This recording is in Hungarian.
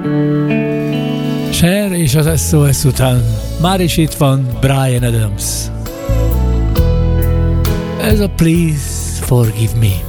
Cher és az SOS után már is itt van Bryan Adams. Ez a Please Forgive Me.